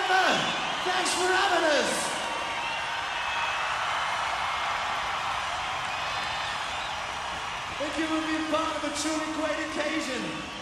Denver! Thanks for having us! Thank you for being part of a truly great occasion.